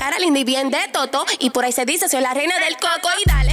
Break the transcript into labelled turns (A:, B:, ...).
A: cara linda y bien de toto. Y por ahí se dice, soy la reina del coco y dale.